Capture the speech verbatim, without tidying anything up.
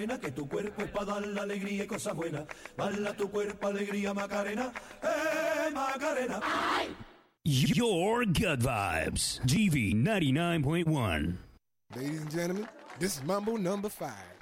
Que tu cuerpo es para dar la alegría y cosas buenas. Bala tu cuerpo alegría, Macarena. ¡Eh, Macarena! ¡Ay! Your Gut Vibes. G V ninety-nine point one. Ladies and gentlemen, this is Mambo number five.